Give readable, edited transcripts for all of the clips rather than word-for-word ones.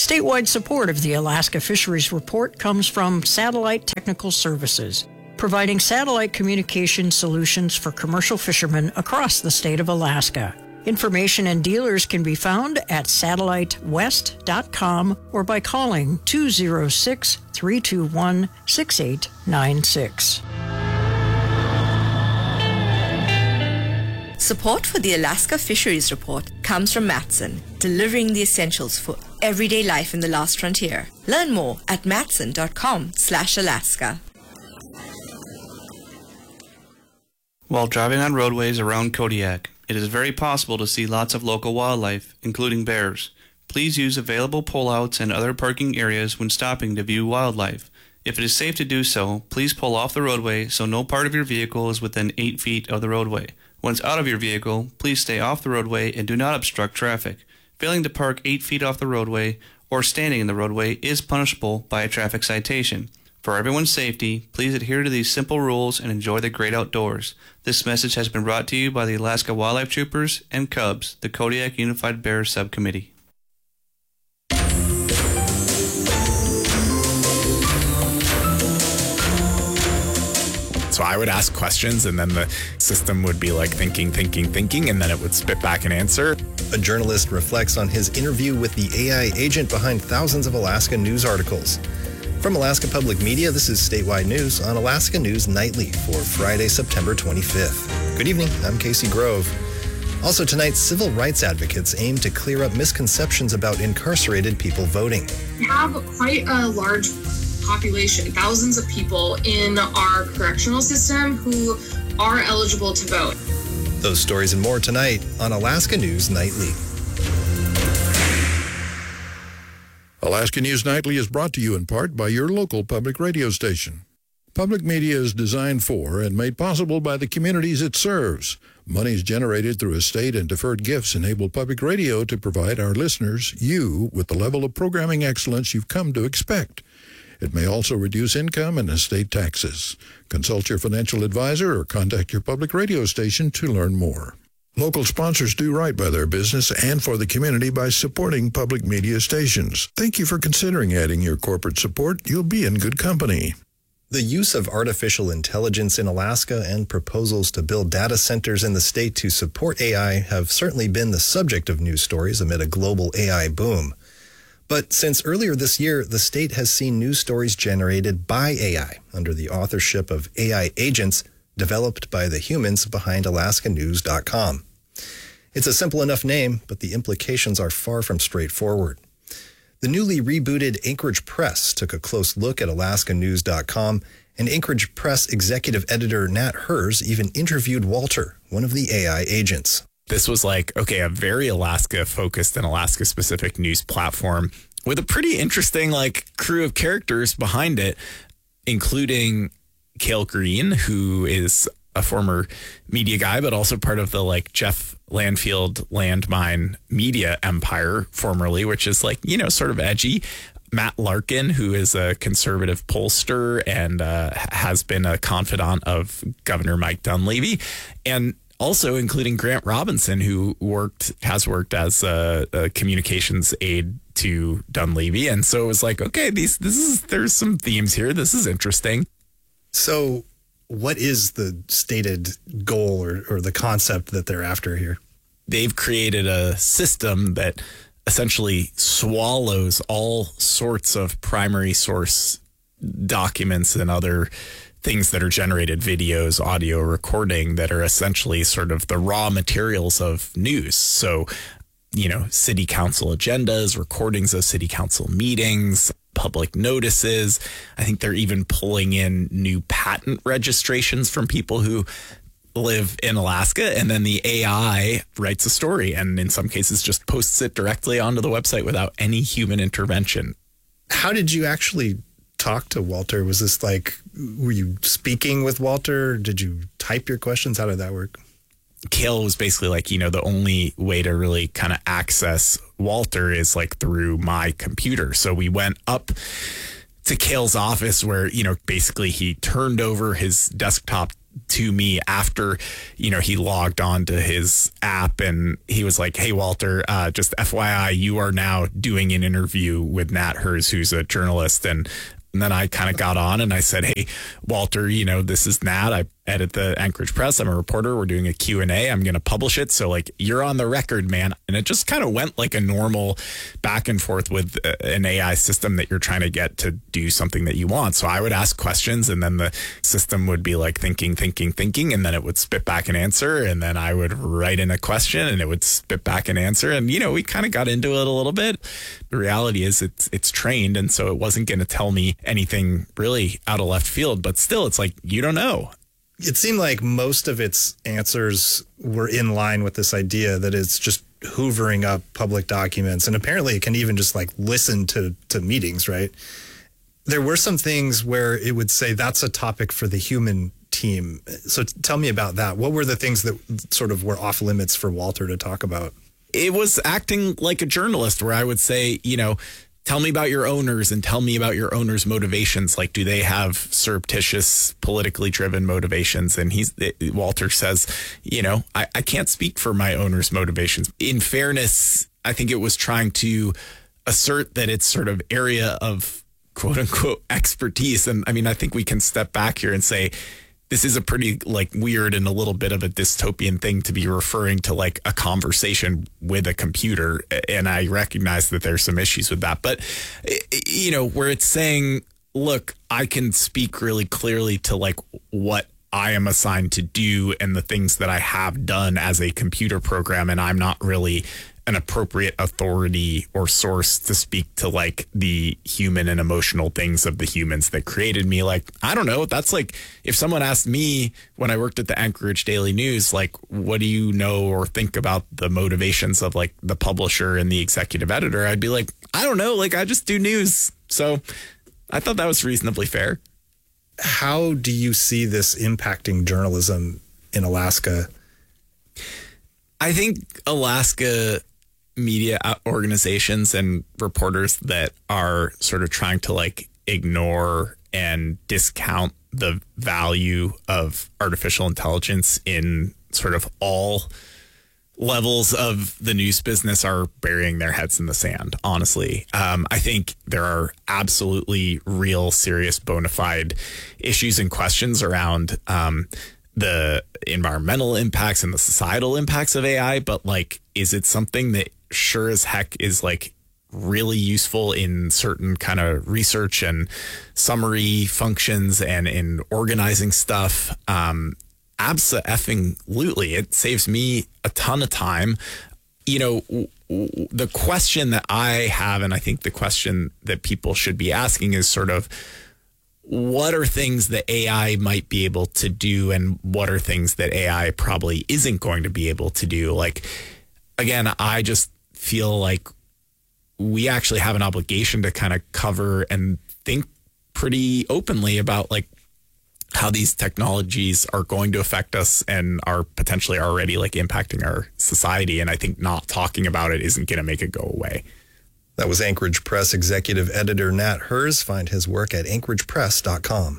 Statewide support of the Alaska Fisheries Report comes from Satellite Technical Services, providing satellite communication solutions for commercial fishermen across the state of Alaska. Information and dealers can be found at satellitewest.com or by calling 206-321-6896. Support for the Alaska Fisheries Report comes from Matson, delivering the essentials for everyday life in the last frontier. Learn more at matson.com/Alaska. While driving on roadways around Kodiak, it is very possible to see lots of local wildlife, including bears. Please use available pullouts and other parking areas when stopping to view wildlife. If it is safe to do so, please pull off the roadway so no part of your vehicle is within 8 feet of the roadway. Once out of your vehicle, please stay off the roadway and do not obstruct traffic. Failing to park 8 feet off the roadway or standing in the roadway is punishable by a traffic citation. For everyone's safety, please adhere to these simple rules and enjoy the great outdoors. This message has been brought to you by the Alaska Wildlife Troopers and Cubs, the Kodiak Unified Bears Subcommittee. So I would ask questions, and then the system would be like thinking, and then it would spit back an answer. A journalist reflects on his interview with the AI agent behind thousands of Alaska news articles. From Alaska Public Media, this is Statewide News on Alaska News Nightly for Friday, September 25th. Good evening, I'm Casey Grove. Also tonight, civil rights advocates aim to clear up misconceptions about incarcerated people voting. We have quite a large population, thousands of people in our correctional system who are eligible to vote. Those stories and more tonight on Alaska News Nightly. Alaska News Nightly is brought to you in part by your local public radio station. Public media is designed for and made possible by the communities it serves. Monies generated through estate and deferred gifts enable public radio to provide our listeners, you, with the level of programming excellence you've come to expect. It may also reduce income and estate taxes. Consult your financial advisor or contact your public radio station to learn more. Local sponsors do right by their business and for the community by supporting public media stations. Thank you for considering adding your corporate support. You'll be in good company. The use of artificial intelligence in Alaska and proposals to build data centers in the state to support AI have certainly been the subject of news stories amid a global AI boom. But since earlier this year, the state has seen news stories generated by AI under the authorship of AI agents developed by the humans behind AlaskaNews.com. It's a simple enough name, but the implications are far from straightforward. The newly rebooted Anchorage Press took a close look at AlaskaNews.com, and Anchorage Press executive editor Nat Hers even interviewed Walter, one of the AI agents. This was like, okay, a very Alaska-focused and Alaska-specific news platform with a pretty interesting crew of characters behind it, including Cale Green, who is a former media guy, but also part of the Jeff Landfield Landmine media empire formerly, which is sort of edgy. Matt Larkin, who is a conservative pollster and has been a confidant of Governor Mike Dunleavy, and also including Grant Robinson, who has worked as a communications aide to Dunleavy. And so it was like, okay, there's some themes here. This is interesting. So what is the stated goal or the concept that they're after here? They've created a system that essentially swallows all sorts of primary source documents and other things that are generated, videos, audio recording, that are essentially sort of the raw materials of news. So, city council agendas, recordings of city council meetings, public notices. I think they're even pulling in new patent registrations from people who live in Alaska, and then the AI writes a story and in some cases just posts it directly onto the website without any human intervention. How did you actually talk to Walter? Was this were you speaking with Walter? Did you type your questions? How did that work? Cale was basically the only way to really kind of access Walter is through my computer. So we went up to Cale's office where, basically he turned over his desktop to me after, he logged on to his app, and he was like, "Hey, Walter, just FYI, you are now doing an interview with Nat Herz, who's a journalist." And then I kind of got on and I said, "Hey, Walter, this is Nat. I edit the Anchorage Press. I'm a reporter. We're doing a Q&A. I'm going to publish it. So you're on the record, man." And it just kind of went like a normal back and forth with an AI system that you're trying to get to do something that you want. So I would ask questions, and then the system would be like thinking, and then it would spit back an answer. And then I would write in a question and it would spit back an answer. And, we kind of got into it a little bit. The reality is it's trained. And so it wasn't going to tell me anything really out of left field, but still it's like, you don't know. It seemed like most of its answers were in line with this idea that it's just hoovering up public documents. And apparently it can even just listen to meetings, right? There were some things where it would say that's a topic for the human team. So tell me about that. What were the things that sort of were off limits for Walter to talk about? It was acting like a journalist, where I would say, tell me about your owners and tell me about your owners' motivations. Do they have surreptitious, politically driven motivations? And Walter says, I can't speak for my owners' motivations. In fairness, I think it was trying to assert that it's sort of area of quote unquote expertise. And I mean, I think we can step back here and say, this is a pretty weird and a little bit of a dystopian thing to be referring to a conversation with a computer. And I recognize that there's some issues with that. But, where it's saying, look, I can speak really clearly to what I am assigned to do and the things that I have done as a computer program. And I'm not really an appropriate authority or source to speak to the human and emotional things of the humans that created me. I don't know. That's if someone asked me when I worked at the Anchorage Daily News, what do you know or think about the motivations of the publisher and the executive editor? I'd be like, I don't know. I just do news. So I thought that was reasonably fair. How do you see this impacting journalism in Alaska? I think Alaska media organizations and reporters that are sort of trying to ignore and discount the value of artificial intelligence in sort of all levels of the news business are burying their heads in the sand, honestly. I think there are absolutely real, serious, bona fide issues and questions around the environmental impacts and the societal impacts of AI, but is it something that sure as heck is really useful in certain kind of research and summary functions and in organizing stuff? Abso-effing-lutely. It saves me a ton of time. The question that I have, and I think the question that people should be asking, is sort of, what are things that AI might be able to do, and what are things that AI probably isn't going to be able to do? Again, I just feel we actually have an obligation to kind of cover and think pretty openly about how these technologies are going to affect us and are potentially already impacting our society. And I think not talking about it isn't going to make it go away. That was Anchorage Press executive editor Nat Herz. Find his work at anchoragepress.com.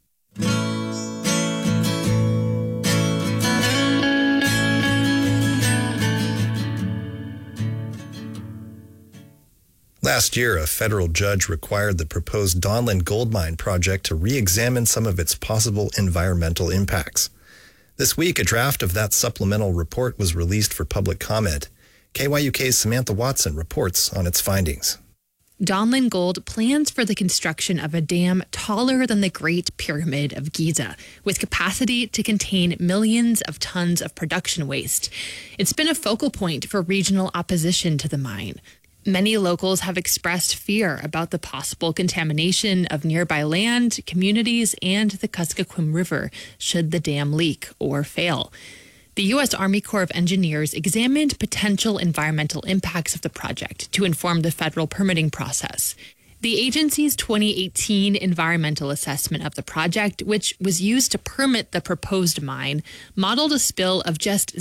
Last year, a federal judge required the proposed Donlin Gold Mine project to re-examine some of its possible environmental impacts. This week, a draft of that supplemental report was released for public comment. KYUK's Samantha Watson reports on its findings. Donlin Gold plans for the construction of a dam taller than the Great Pyramid of Giza, with capacity to contain millions of tons of production waste. It's been a focal point for regional opposition to the mine. Many locals have expressed fear about the possible contamination of nearby land, communities, and the Kuskokwim River should the dam leak or fail. The U.S. Army Corps of Engineers examined potential environmental impacts of the project to inform the federal permitting process. The agency's 2018 environmental assessment of the project, which was used to permit the proposed mine, modeled a spill of just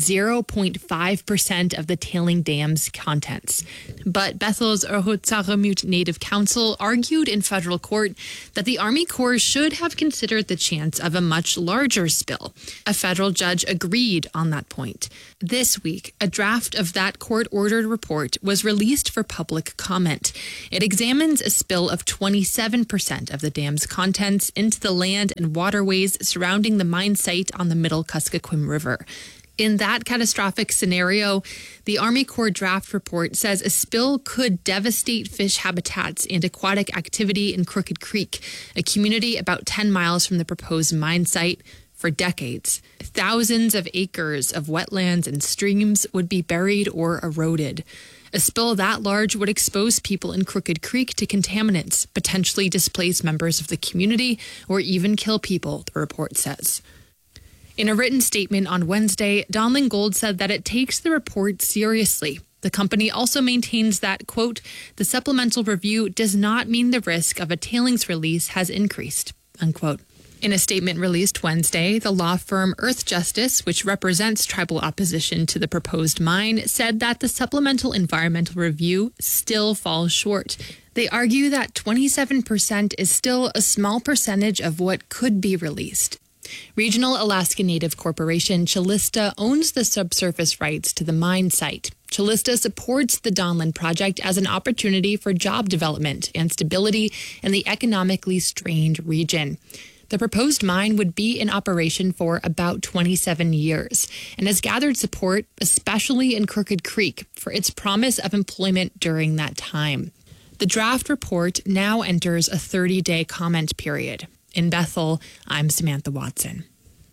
0.5% of the tailing dam's contents. But Bethel's Ohotsaremut Native Council argued in federal court that the Army Corps should have considered the chance of a much larger spill. A federal judge agreed on that point. This week, a draft of that court-ordered report was released for public comment. It examines a spill of 27% of the dam's contents into the land and waterways surrounding the mine site on the Middle Kuskokwim River. In that catastrophic scenario, the Army Corps draft report says a spill could devastate fish habitats and aquatic activity in Crooked Creek, a community about 10 miles from the proposed mine site, for decades. Thousands of acres of wetlands and streams would be buried or eroded. A spill that large would expose people in Crooked Creek to contaminants, potentially displace members of the community, or even kill people, the report says. In a written statement on Wednesday, Donlin Gold said that it takes the report seriously. The company also maintains that, quote, the supplemental review does not mean the risk of a tailings release has increased, unquote. In a statement released Wednesday, the law firm Earth Justice, which represents tribal opposition to the proposed mine, said that the supplemental environmental review still falls short. They argue that 27% is still a small percentage of what could be released. Regional Alaska Native Corporation Chilista owns the subsurface rights to the mine site. Chilista supports the Donlin project as an opportunity for job development and stability in the economically strained region. The proposed mine would be in operation for about 27 years and has gathered support, especially in Crooked Creek, for its promise of employment during that time. The draft report now enters a 30-day comment period. In Bethel, I'm Samantha Watson.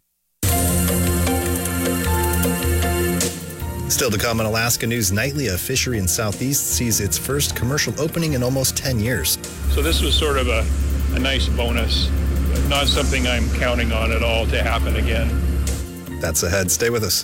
Still to come on Alaska News Nightly, a fishery in Southeast sees its first commercial opening in almost 10 years. So this was sort of a nice bonus. Not something I'm counting on at all to happen again. That's ahead. Stay with us.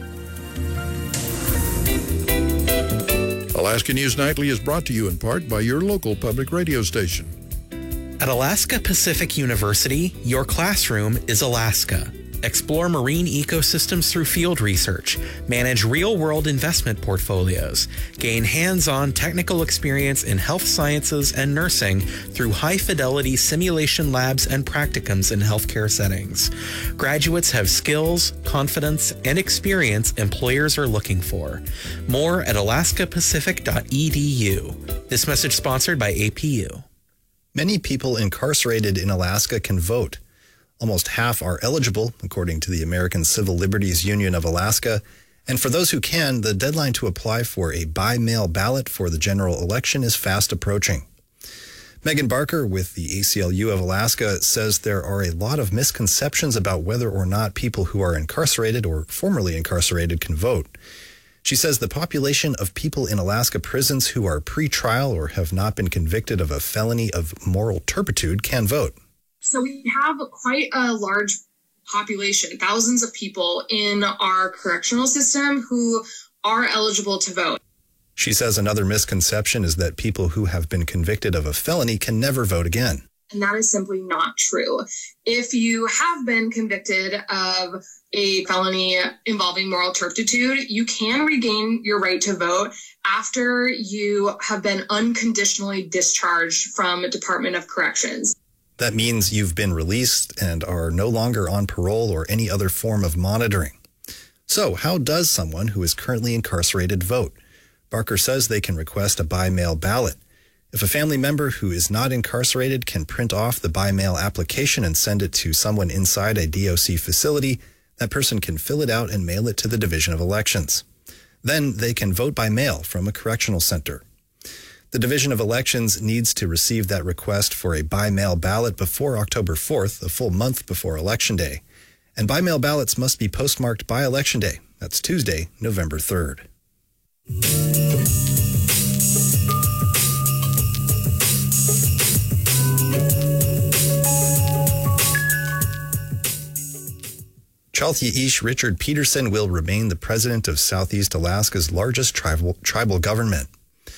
Alaska News Nightly is brought to you in part by your local public radio station. At Alaska Pacific University, your classroom is Alaska. Explore marine ecosystems through field research, manage real-world investment portfolios, gain hands-on technical experience in health sciences and nursing through high-fidelity simulation labs and practicums in healthcare settings. Graduates have skills, confidence, and experience employers are looking for. More at alaskapacific.edu. This message sponsored by APU. Many people incarcerated in Alaska can vote. Almost half are eligible, according to the American Civil Liberties Union of Alaska. And for those who can, the deadline to apply for a by-mail ballot for the general election is fast approaching. Megan Barker with the ACLU of Alaska says there are a lot of misconceptions about whether or not people who are incarcerated or formerly incarcerated can vote. She says the population of people in Alaska prisons who are pre-trial or have not been convicted of a felony of moral turpitude can vote. So we have quite a large population, thousands of people in our correctional system who are eligible to vote. She says another misconception is that people who have been convicted of a felony can never vote again. And that is simply not true. If you have been convicted of a felony involving moral turpitude, you can regain your right to vote after you have been unconditionally discharged from Department of Corrections. That means you've been released and are no longer on parole or any other form of monitoring. So how does someone who is currently incarcerated vote? Barker says they can request a by-mail ballot. If a family member who is not incarcerated can print off the by-mail application and send it to someone inside a DOC facility, that person can fill it out and mail it to the Division of Elections. Then they can vote by mail from a correctional center. The Division of Elections needs to receive that request for a by-mail ballot before October 4th, a full month before Election Day. And by-mail ballots must be postmarked by Election Day. That's Tuesday, November 3rd. Chaltya-Ish Richard Peterson will remain the president of Southeast Alaska's largest tribal government.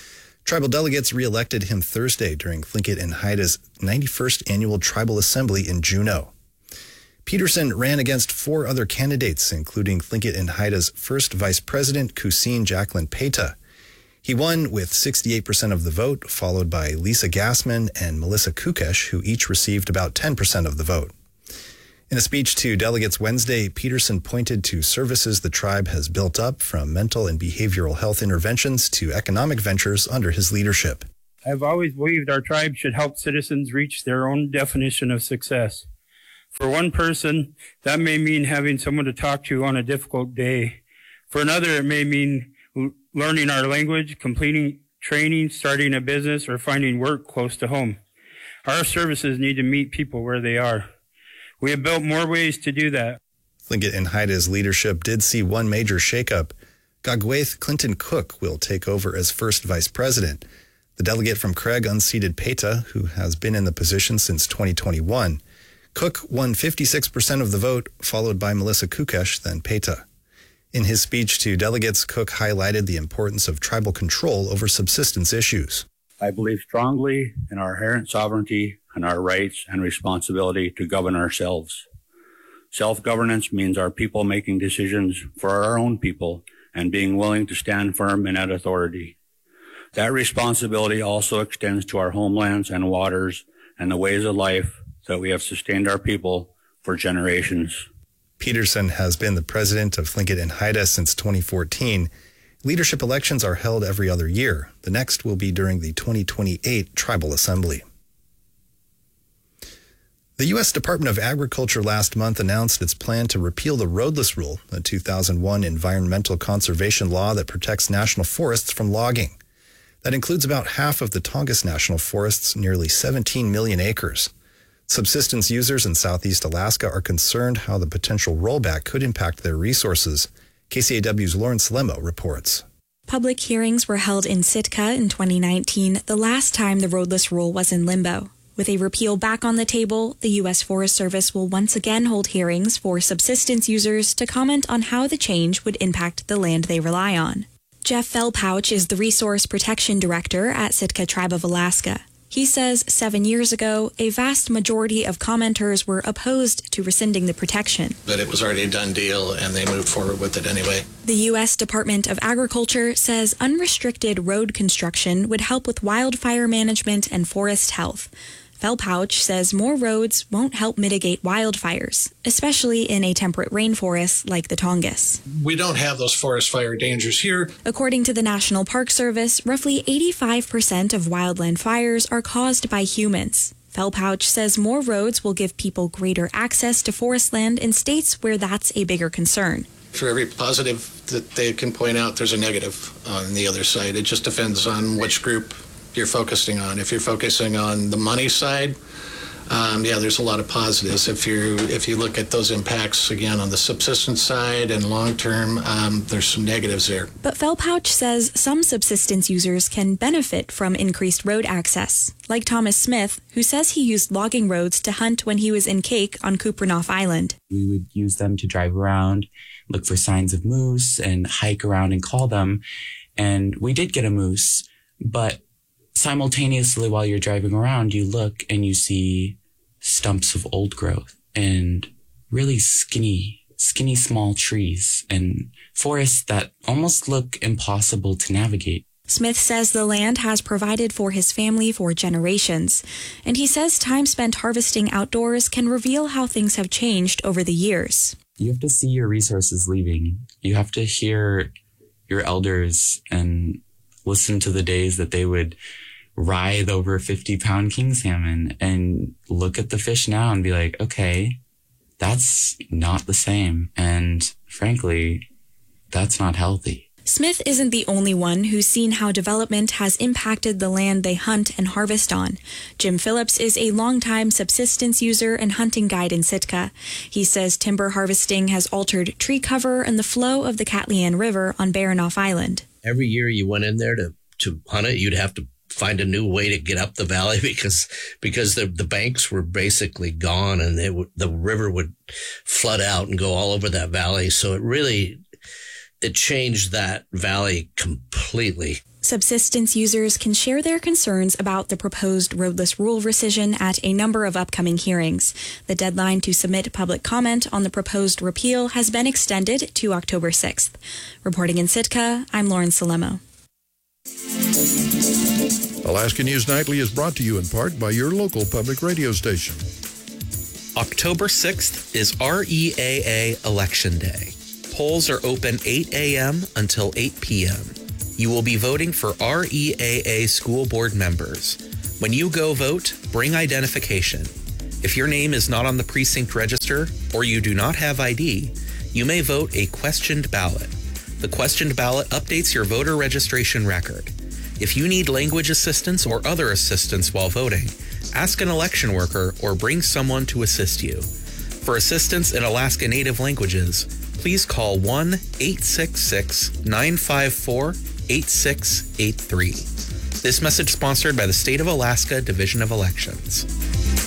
Tribal delegates re-elected him Thursday during Tlingit and Haida's 91st Annual Tribal Assembly in Juneau. Peterson ran against 4 other candidates, including Tlingit and Haida's first vice president, Kusine Jacqueline Peta. He won with 68% of the vote, followed by Lisa Gassman and Melissa Kukesh, who each received about 10% of the vote. In a speech to delegates Wednesday, Peterson pointed to services the tribe has built up, from mental and behavioral health interventions to economic ventures under his leadership. I've always believed our tribe should help citizens reach their own definition of success. For one person, that may mean having someone to talk to on a difficult day. For another, it may mean learning our language, completing training, starting a business, or finding work close to home. Our services need to meet people where they are. We have built more ways to do that. Tlingit and Haida's leadership did see one major shakeup. Gagwaith Clinton Cook will take over as first vice president. The delegate from Craig unseated Peta, who has been in the position since 2021. Cook won 56% of the vote, followed by Melissa Kukesh, then Peta. In his speech to delegates, Cook highlighted the importance of tribal control over subsistence issues. I believe strongly in our inherent sovereignty and our rights and responsibility to govern ourselves. Self-governance means our people making decisions for our own people and being willing to stand firm in that authority. That responsibility also extends to our homelands and waters and the ways of life that we have sustained our people for generations. Peterson has been the president of Tlingit and Haida since 2014. Leadership elections are held every other year. The next will be during the 2028 Tribal Assembly. The U.S. Department of Agriculture last month announced its plan to repeal the roadless rule, a 2001 environmental conservation law that protects national forests from logging. That includes about half of the Tongass National Forest's nearly 17 million acres. Subsistence users in Southeast Alaska are concerned how the potential rollback could impact their resources. KCAW's Lawrence Lemo reports. Public hearings were held in Sitka in 2019, the last time the roadless rule was in limbo. With a repeal back on the table, the U.S. Forest Service will once again hold hearings for subsistence users to comment on how the change would impact the land they rely on. Jeff Fellpouch is the Resource Protection Director at Sitka Tribe of Alaska. He says 7 years ago, a vast majority of commenters were opposed to rescinding the protection. But it was already a done deal, and they moved forward with it anyway. The U.S. Department of Agriculture says unrestricted road construction would help with wildfire management and forest health. Fellpouch says more roads won't help mitigate wildfires, especially in a temperate rainforest like the Tongass. We don't have those forest fire dangers here. According to the National Park Service, roughly 85% of wildland fires are caused by humans. Fellpouch says more roads will give people greater access to forest land in states where that's a bigger concern. For every positive that they can point out, there's a negative on the other side. It just depends on which group you're focusing on. If you're focusing on the money side, there's a lot of positives. If you look at those impacts again on the subsistence side and long term, there's some negatives there. But Fellpouch says some subsistence users can benefit from increased road access, like Thomas Smith, who says he used logging roads to hunt when he was in Cake on Kupreanof Island. We would use them to drive around, look for signs of moose, and hike around and call them. And we did get a moose, but simultaneously, while you're driving around, you look and you see stumps of old growth and really skinny small trees and forests that almost look impossible to navigate. Smith says the land has provided for his family for generations, and he says time spent harvesting outdoors can reveal how things have changed over the years. You have to see your resources leaving. You have to hear your elders and listen to the days that they would writhe over 50-pound king salmon and look at the fish now and be like, okay, that's not the same. And frankly, that's not healthy. Smith isn't the only one who's seen how development has impacted the land they hunt and harvest on. Jim Phillips is a longtime subsistence user and hunting guide in Sitka. He says timber harvesting has altered tree cover and the flow of the Katlian River on Baranof Island. Every year you went in there to hunt it, you'd have to find a new way to get up the valley because the banks were basically gone and the river would flood out and go all over that valley. So it changed that valley completely. Subsistence users can share their concerns about the proposed roadless rule rescission at a number of upcoming hearings. The deadline to submit public comment on the proposed repeal has been extended to October 6th. Reporting in Sitka, I'm Lauren Salemo. Alaska News Nightly is brought to you in part by your local public radio station. October 6th is REAA Election Day. Polls are open 8 a.m. until 8 p.m. You will be voting for REAA school board members. When you go vote, bring identification. If your name is not on the precinct register or you do not have ID, you may vote a questioned ballot. The questioned ballot updates your voter registration record. If you need language assistance or other assistance while voting, ask an election worker or bring someone to assist you. For assistance in Alaska Native languages, please call 1-866-954-8683. This message sponsored by the State of Alaska Division of Elections.